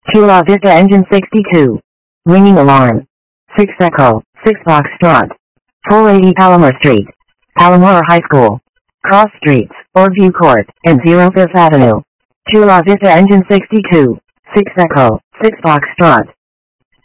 Chula Vista Engine 62. Ringing alarm. 6 Echo, 6 Foxtrot. 480 Palomar Street. Palomar High School. Cross Streets, Orview Court, and 0 Fifth Avenue. Chula Vista Engine 62. 6 Echo, 6 Foxtrot.